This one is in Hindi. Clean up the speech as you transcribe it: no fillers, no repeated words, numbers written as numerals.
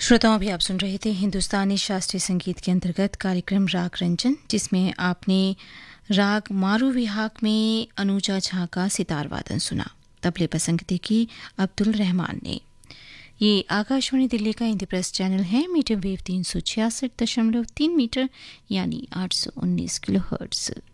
श्रोताओं, अभी आप सुन रहे थे हिंदुस्तानी शास्त्रीय संगीत के अंतर्गत कार्यक्रम राग रंजन, जिसमें आपने राग मारू विहाक में अनुजा झा का सितार वादन सुना। तबले पर संगीत की अब्दुल रहमान ने। ये आकाशवाणी दिल्ली का हिंदी प्रेस चैनल है। मीडियम वेव 366.3 मीटर यानी 819 किलोहर्ट्ज।